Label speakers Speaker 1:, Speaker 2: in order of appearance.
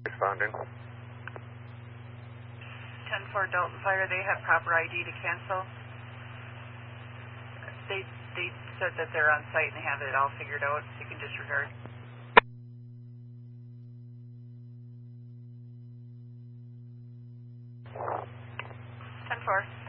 Speaker 1: Responding.
Speaker 2: 10-4 Dalton Fire, they have proper ID to cancel. They said that they're on site and they have it all figured out. You can disregard. 10-4.